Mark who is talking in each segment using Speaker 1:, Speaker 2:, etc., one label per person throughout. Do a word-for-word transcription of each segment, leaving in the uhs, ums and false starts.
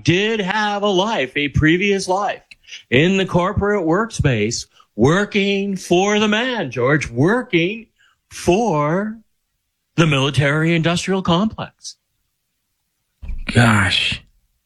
Speaker 1: did have a life, a previous life in the corporate workspace, working for the man, George, working for the military industrial complex.
Speaker 2: Gosh.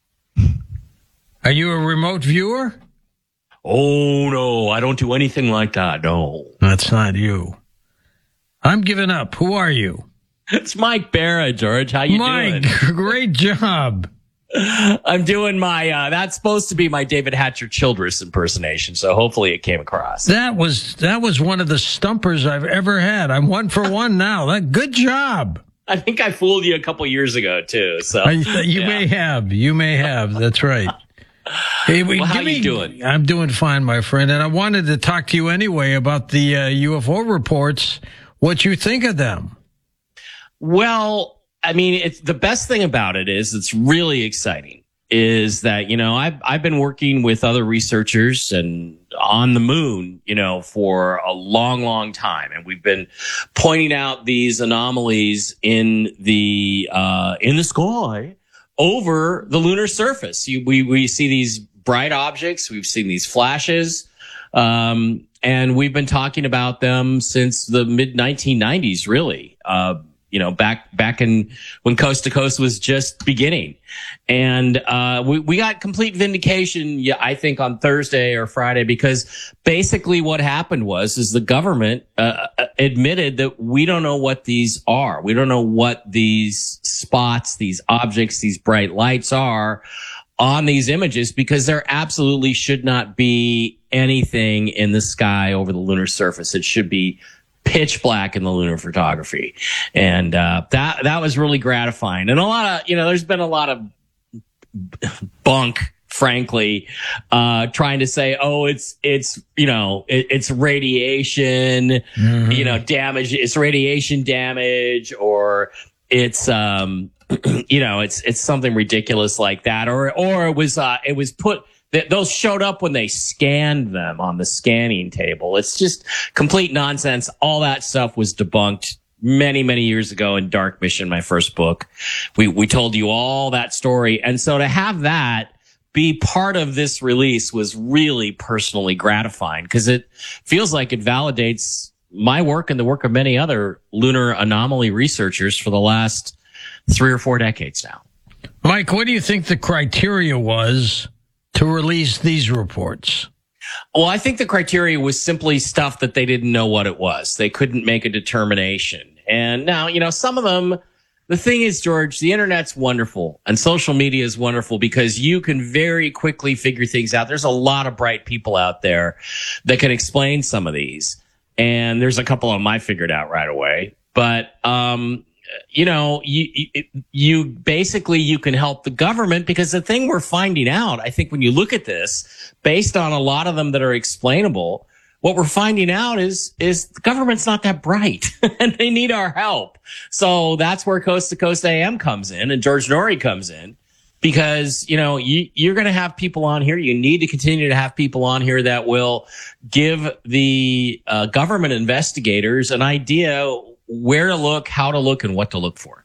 Speaker 2: Are you a remote viewer?
Speaker 1: Oh, no, I don't do anything like that. No.
Speaker 2: That's not you. I'm giving up. Who are you?
Speaker 1: It's Mike Barra, George. How you
Speaker 2: Mike,
Speaker 1: doing?
Speaker 2: Great job.
Speaker 1: I'm doing my, uh, that's supposed to be my David Hatcher Childress impersonation, so hopefully it came across.
Speaker 2: That was, that was one of the stumpers I've ever had. I'm one for one now. That, good job.
Speaker 1: I think I fooled you a couple years ago, too. So
Speaker 2: I, you yeah. may have. You may have. That's right. Hey,
Speaker 1: well, how
Speaker 2: me,
Speaker 1: you doing?
Speaker 2: I'm doing fine, my friend. And I wanted to talk to you anyway about the uh, U F O reports, what you think of them.
Speaker 1: Well, I mean, it's the best thing about it is it's really exciting is that, you know, I've, I've been working with other researchers and on the moon, you know, for a long, long time. And we've been pointing out these anomalies in the, uh, in the sky over the lunar surface. You, we, we see these bright objects. We've seen these flashes. Um, and we've been talking about them since the mid nineteen nineties, really. Uh, you know, back, back in when Coast to Coast was just beginning. And, uh, we, we got complete vindication, yeah, I think on Thursday or Friday, because basically what happened was, is the government, uh, admitted that we don't know what these are. We don't know what these spots, these objects, these bright lights are on these images, because there absolutely should not be anything in the sky over the lunar surface. It should be pitch black in the lunar photography. And, uh, that, that was really gratifying. And a lot of, you know, there's been a lot of bunk, frankly, uh, trying to say, oh, it's, it's, you know, it, it's radiation, mm-hmm. you know, damage, it's radiation damage, or it's, um, you know, it's, it's something ridiculous like that. Or, or it was, uh, it was put, those showed up when they scanned them on the scanning table. It's just complete nonsense. All that stuff was debunked many, many years ago in Dark Mission, my first book. We, we told you all that story. And so to have that be part of this release was really personally gratifying, because it feels like it validates my work and the work of many other lunar anomaly researchers for the last three or four decades now.
Speaker 2: Mike, what do you think the criteria was to release these reports?
Speaker 1: Well, I think the criteria was simply stuff that they didn't know what it was. They couldn't make a determination. And now, you know, some of them, the thing is, George, the internet's wonderful and social media is wonderful because you can very quickly figure things out. There's a lot of bright people out there that can explain some of these. And there's a couple of them I figured out right away. But, um, you know, you, you basically, you can help the government, because the thing we're finding out, I think when you look at this, based on a lot of them that are explainable, what we're finding out is, is the government's not that bright and they need our help. So that's where Coast to Coast A M comes in and George Noory comes in, because, you know, you, you're going to have people on here. You need to continue to have people on here that will give the uh, government investigators an idea where to look, how to look, and what to look for.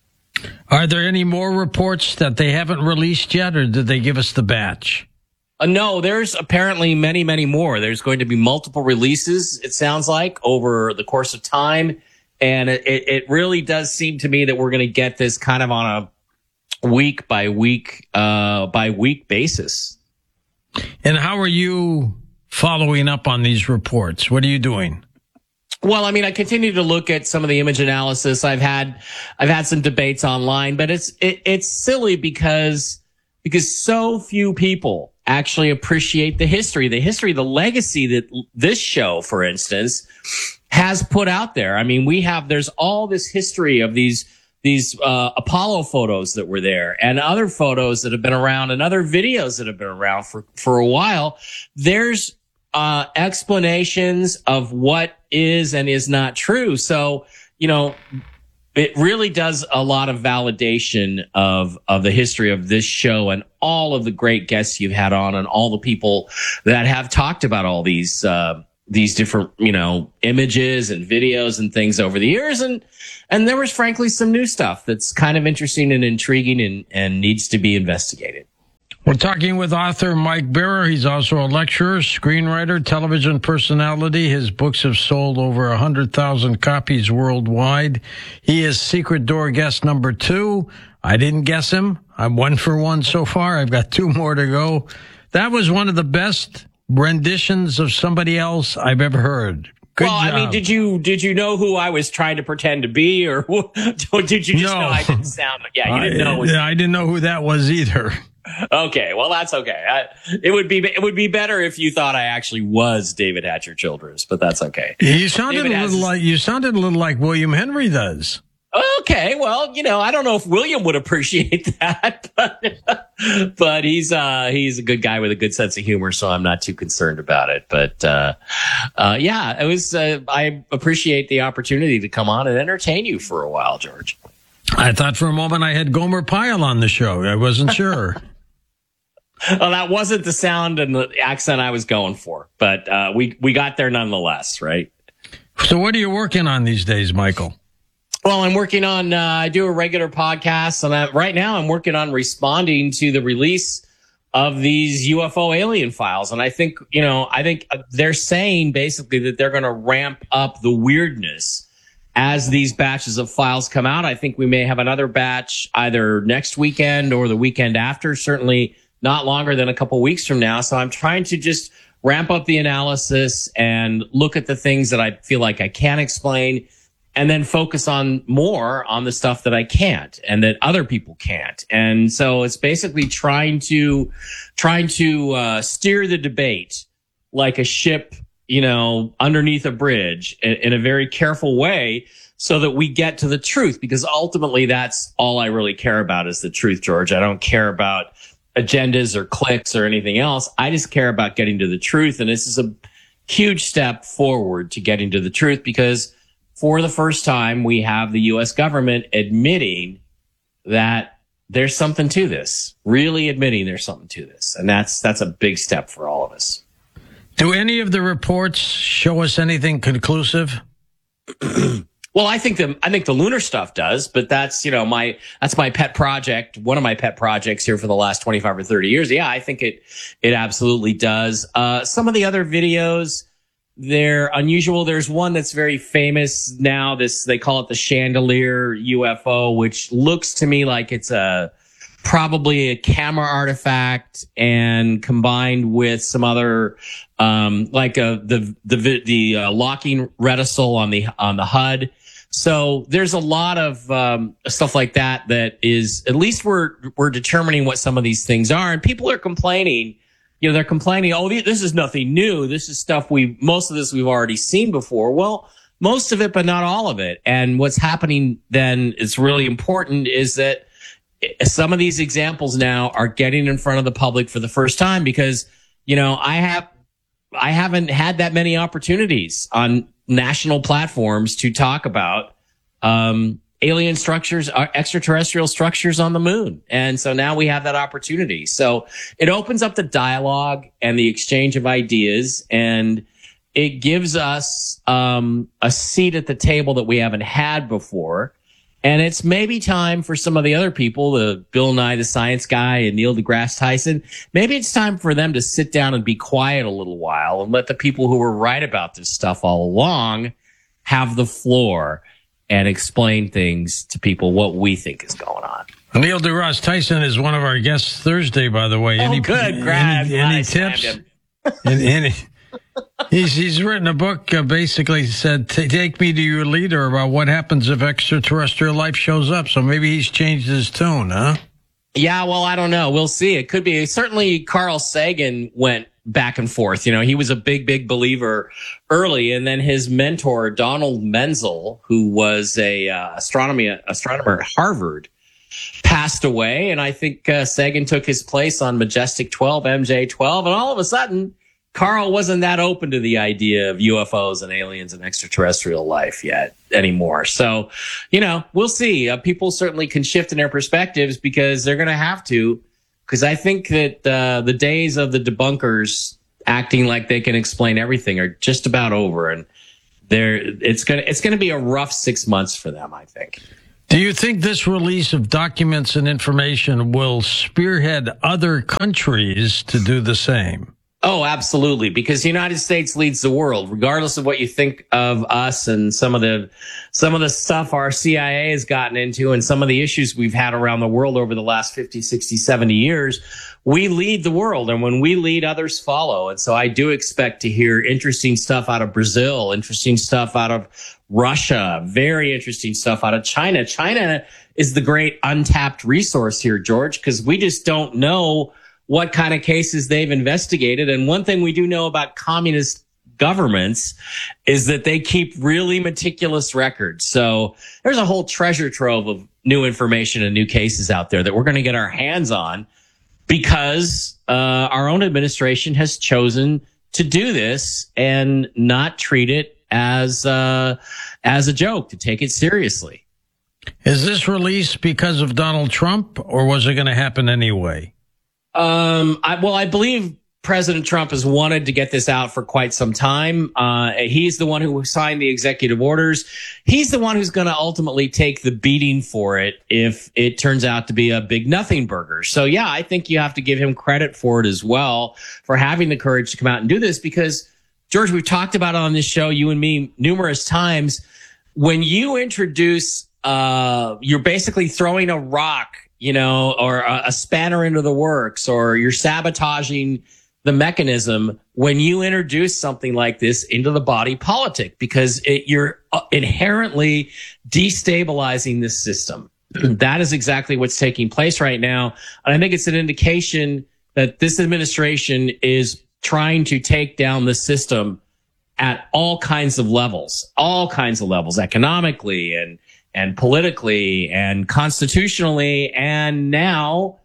Speaker 2: Are there any more reports that they haven't released yet, or did they give us the batch?
Speaker 1: Uh, no, there's apparently many, many more. There's going to be multiple releases, it sounds like, over the course of time. And it, it really does seem to me that we're going to get this kind of on a week by week, uh, by week basis.
Speaker 2: And how are you following up on these reports? What are you doing?
Speaker 1: Well, I mean, I continue to look at some of the image analysis. I've had, I've had some debates online, but it's, it, it's silly because, because so few people actually appreciate the history, the history, the legacy that this show, for instance, has put out there. I mean, we have, there's all this history of these, these, uh, Apollo photos that were there and other photos that have been around and other videos that have been around for, for a while. There's, uh, explanations of what is and is not true. So, you know, it really does a lot of validation of, of the history of this show and all of the great guests you've had on and all the people that have talked about all these, uh, these different, you know, images and videos and things over the years. And, and there was frankly some new stuff that's kind of interesting and intriguing and, and needs to be investigated.
Speaker 2: We're talking with author Mike Barer. He's also a lecturer, screenwriter, television personality. His books have sold over one hundred thousand copies worldwide. He is Secret Door guest number two. I didn't guess him. I'm one for one so far. I've got two more to go. That was one of the best renditions of somebody else I've ever heard. Good
Speaker 1: well,
Speaker 2: job.
Speaker 1: I mean, did you did you know who I was trying to pretend to be, or did you just
Speaker 2: no.
Speaker 1: know I didn't sound? Yeah, you didn't
Speaker 2: I,
Speaker 1: know. It was
Speaker 2: I didn't know who that was either.
Speaker 1: Okay, well that's okay. I, it would be it would be better if you thought I actually was David Hatcher Childress, but that's okay.
Speaker 2: You sounded
Speaker 1: David
Speaker 2: a little
Speaker 1: has,
Speaker 2: like you sounded a little like William Henry does.
Speaker 1: Okay, well, you know, I don't know if William would appreciate that, but but he's uh he's a good guy with a good sense of humor, so I'm not too concerned about it. But uh, uh yeah, it was. Uh, I appreciate the opportunity to come on and entertain you for a while, George.
Speaker 2: I thought for a moment I had Gomer Pyle on the show. I wasn't sure.
Speaker 1: Well, that wasn't the sound and the accent I was going for, but uh, we we got there nonetheless, right?
Speaker 2: So, what are you working on these days, Michael?
Speaker 1: Well, I'm working on. Uh, I do a regular podcast, and I, right now I'm working on responding to the release of these U F O alien files. And I think, you know, I think they're saying basically that they're going to ramp up the weirdness as these batches of files come out. I think we may have another batch either next weekend or the weekend after. Certainly not longer than a couple weeks from now. So I'm trying to just ramp up the analysis and look at the things that I feel like I can explain, and then focus on more on the stuff that I can't and that other people can't. And so it's basically trying to, trying to, uh, steer the debate like a ship, you know, underneath a bridge in, in a very careful way so that we get to the truth, because ultimately that's all I really care about is the truth, George. I don't care about agendas or clicks or anything else. I just care about getting to the truth. And this is a huge step forward to getting to the truth, because for the first time, we have the U S government admitting that there's something to this, really admitting there's something to this. And that's, that's a big step for all of us.
Speaker 2: Do any of the reports show us anything conclusive?
Speaker 1: Well, I think the I think the lunar stuff does, but that's, you know, my that's my pet project, one of my pet projects here for the last twenty-five or thirty years. Yeah, I think it it absolutely does. Uh, some of the other videos, they're unusual. There's one that's very famous now. This, they call it the chandelier U F O, which looks to me like it's a probably a camera artifact, and combined with some other um like a the the the uh, locking reticule on the on the H U D. So there's a lot of um stuff like that that is, at least we're we're determining what some of these things are, and people are complaining. You know, they're complaining, oh, this is nothing new. This is stuff we most of this we've already seen before. Well, most of it, but not all of it. And what's happening then is really important is that some of these examples now are getting in front of the public for the first time, because, you know, I have, I haven't had that many opportunities on national platforms to talk about, um, alien structures, uh, extraterrestrial structures on the moon. And so now we have that opportunity. So it opens up the dialogue and the exchange of ideas, and it gives us, um, a seat at the table that we haven't had before. And it's maybe time for some of the other people, the Bill Nye the Science Guy and Neil deGrasse Tyson, maybe it's time for them to sit down and be quiet a little while and let the people who were right about this stuff all along have the floor and explain things to people what we think is going on.
Speaker 2: Neil deGrasse Tyson is one of our guests Thursday, by the way.
Speaker 1: Oh,
Speaker 2: any,
Speaker 1: good. Grab.
Speaker 2: Any, any tips? any, any, he's, he's written a book, uh, basically said, take me to your leader, about what happens if extraterrestrial life shows up. So maybe he's changed his tune, huh?
Speaker 1: Yeah, well, I don't know. We'll see. It could be. Certainly Carl Sagan went back and forth. You know, he was a big, big believer early. And then his mentor, Donald Menzel, who was a uh, astronomy astronomer at Harvard, passed away. And I think uh, Sagan took his place on Majestic twelve, M J twelve. And all of a sudden, Carl wasn't that open to the idea of U F Os and aliens and extraterrestrial life yet anymore. So, you know, we'll see. Uh, people certainly can shift in their perspectives, because they're going to have to. Because I think that uh, the days of the debunkers acting like they can explain everything are just about over, and they're it's gonna it's gonna be a rough six months for them, I think.
Speaker 2: Do you think this release of documents and information will spearhead other countries to do the same?
Speaker 1: Oh, absolutely. Because the United States leads the world, regardless of what you think of us and some of the, some of the stuff our C I A has gotten into and some of the issues we've had around the world over the last fifty, sixty, seventy years. We lead the world. And when we lead, others follow. And so I do expect to hear interesting stuff out of Brazil, interesting stuff out of Russia, very interesting stuff out of China. China is the great untapped resource here, George, because we just don't know what kind of cases they've investigated. And one thing we do know about communist governments is that they keep really meticulous records. So there's a whole treasure trove of new information and new cases out there that we're going to get our hands on because uh, our own administration has chosen to do this and not treat it as uh, as a joke, to take it seriously.
Speaker 2: Is this released because of Donald Trump, or was it going to happen anyway?
Speaker 1: Um, I, well, I believe President Trump has wanted to get this out for quite some time. Uh, he's the one who signed the executive orders. He's the one who's going to ultimately take the beating for it if it turns out to be a big nothing burger. So, yeah, I think you have to give him credit for it as well, for having the courage to come out and do this. Because, George, we've talked about it on this show, you and me, numerous times. When you introduce, uh, you're basically throwing a rock, you know, or a, a spanner into the works, or you're sabotaging the mechanism when you introduce something like this into the body politic, because it, you're inherently destabilizing this system. That is exactly what's taking place right now. And I think it's an indication that this administration is trying to take down the system at all kinds of levels, all kinds of levels, economically and and politically and constitutionally, and now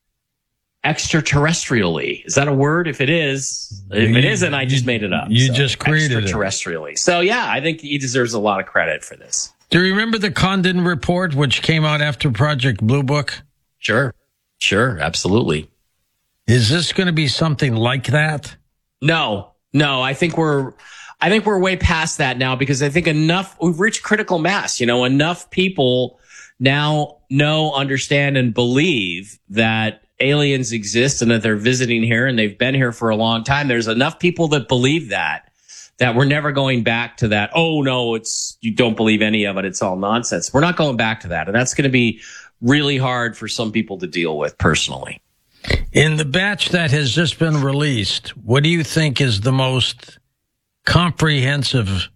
Speaker 1: extraterrestrially. Is that a word? If it is, if it isn't, I just made it up.
Speaker 2: You
Speaker 1: so,
Speaker 2: just created
Speaker 1: extraterrestrially. It. So yeah, I think he deserves a lot of credit for this.
Speaker 2: Do you remember the Condon report, which came out after Project Blue Book?
Speaker 1: Sure. Sure. Absolutely.
Speaker 2: Is this going to be something like that?
Speaker 1: No, no, I think we're, I think we're way past that now, because I think enough, we've reached critical mass, you know, enough people now know, understand, and believe that aliens exist and that they're visiting here and they've been here for a long time. There's enough people that believe that, that we're never going back to that. Oh no, it's, you don't believe any of it. It's all nonsense. We're not going back to that. And that's going to be really hard for some people to deal with personally.
Speaker 2: In the batch that has just been released, what do you think is the most comprehensive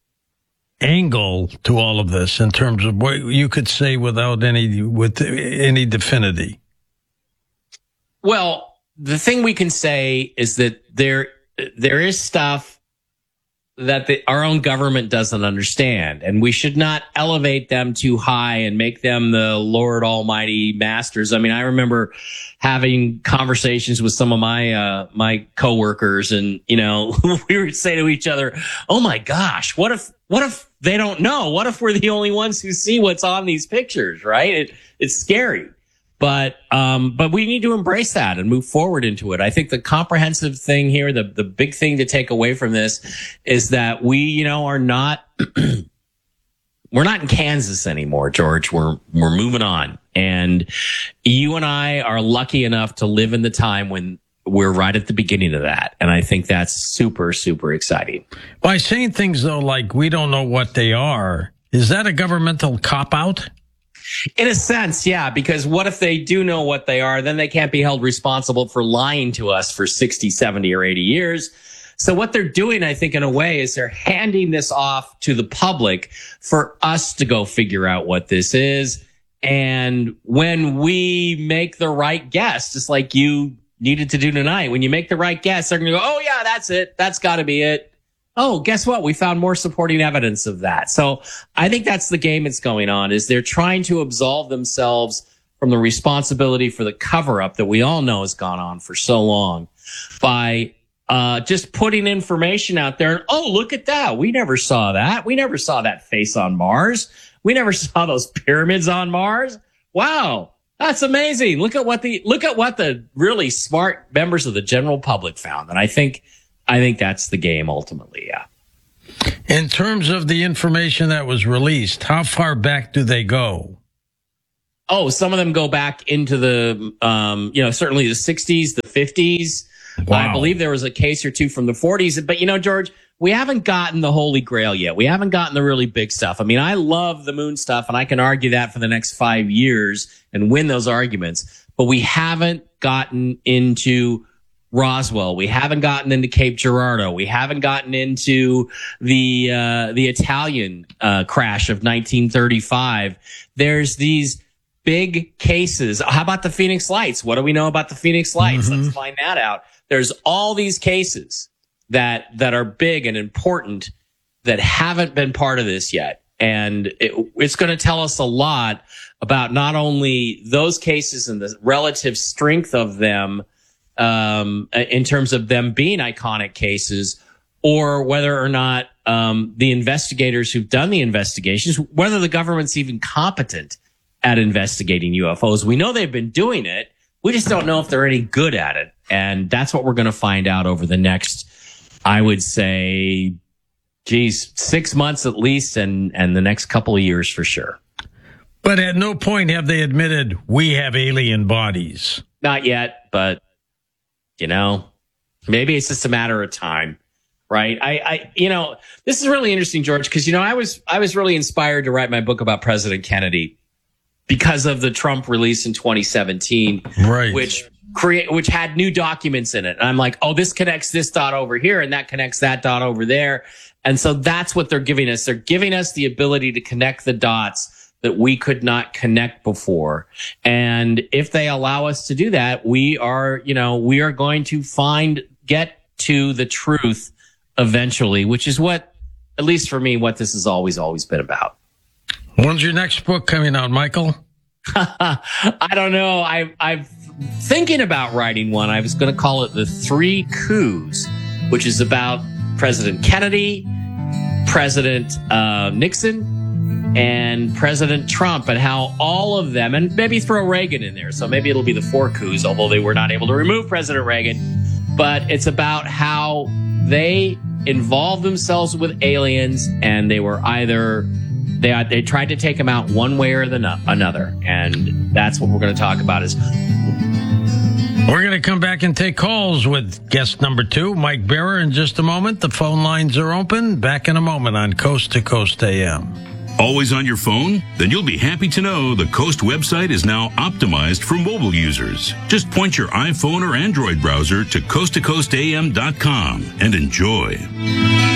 Speaker 2: angle to all of this in terms of what you could say without any, with any definity?
Speaker 1: Well, the thing we can say is that there, there is stuff that the, our own government doesn't understand, and we should not elevate them too high and make them the Lord Almighty masters. I mean, I remember having conversations with some of my, uh, my coworkers, and, you know, we would say to each other, oh my gosh, what if, what if they don't know? What if we're the only ones who see what's on these pictures, right? It, it's scary. But, um, but we need to embrace that and move forward into it. I think the comprehensive thing here, the, the big thing to take away from this is that we, you know, are not, we're not in Kansas anymore, George. We're, we're moving on. And you and I are lucky enough to live in the time when we're right at the beginning of that. And I think that's super, super exciting.
Speaker 2: By saying things though, like we don't know what they are, is that a governmental cop-out?
Speaker 1: In a sense, yeah, because what if they do know what they are? Then they can't be held responsible for lying to us for sixty, seventy, or eighty years. So what they're doing, I think, in a way, is they're handing this off to the public for us to go figure out what this is. And when we make the right guess, just like you needed to do tonight, when you make the right guess, they're going to go, oh, yeah, that's it. That's got to be it. Oh, guess what? We found more supporting evidence of that. So I think that's the game that's going on, is they're trying to absolve themselves from the responsibility for the cover-up that we all know has gone on for so long by uh just putting information out there. And, oh, look at that. We never saw that. We never saw that face on Mars. We never saw those pyramids on Mars. Wow. That's amazing. Look at what the, look at what the really smart members of the general public found. And I think I think that's the game ultimately, yeah.
Speaker 2: In terms of the information that was released, how far back do they go?
Speaker 1: Oh, some of them go back into the, um, you know, certainly the sixties, the fifties.
Speaker 2: Wow.
Speaker 1: I believe there was a case or two from the forties. But, you know, George, we haven't gotten the Holy Grail yet. We haven't gotten the really big stuff. I mean, I love the moon stuff, and I can argue that for the next five years and win those arguments. But we haven't gotten into Roswell. We haven't gotten into Cape Girardeau. We haven't gotten into the uh, the Italian uh, crash of nineteen thirty-five. There's these big cases. How about the Phoenix Lights? What do we know about the Phoenix Lights? Mm-hmm. Let's find that out. There's all these cases that that are big and important that haven't been part of this yet. And it, it's going to tell us a lot about not only those cases and the relative strength of them um, in terms of them being iconic cases, or whether or not um, the investigators who've done the investigations, whether the government's even competent at investigating U F Os. We know they've been doing it. We just don't know if they're any good at it. And that's what we're going to find out over the next, I would say, geez, six months at least, and, and the next couple of years for sure.
Speaker 2: But at no point have they admitted we have alien bodies.
Speaker 1: Not yet, but, you know, maybe it's just a matter of time, right? I, I you know, this is really interesting, George, because, you know, I was I was really inspired to write my book about President Kennedy because of the Trump release in twenty seventeen,
Speaker 2: right,
Speaker 1: which create which had new documents in it. And I'm like, oh, this connects this dot over here, and that connects that dot over there. And so that's what they're giving us. They're giving us the ability to connect the dots that we could not connect before. And if they allow us to do that, we are, you know, we are going to find, get to the truth eventually, which is what, at least for me, what this has always, always been about.
Speaker 2: When's your next book coming out, Michael?
Speaker 1: I don't know. I, I'm thinking about writing one. I was going to call it The Three Coups, which is about President Kennedy, President uh, Nixon, and President Trump, and how all of them, and maybe throw Reagan in there. So maybe it'll be the four coups, although they were not able to remove President Reagan. But it's about how they involved themselves with aliens, and they were either, they, they tried to take them out one way or the, another. And that's what we're going to talk about is...
Speaker 2: We're going to come back and take calls with guest number two, Mike Bearer, in just a moment. The phone lines are open. Back in a moment on Coast to Coast A M.
Speaker 3: Always on your phone? Then you'll be happy to know the Coast website is now optimized for mobile users. Just point your iPhone or Android browser to coast to coast a m dot com and enjoy.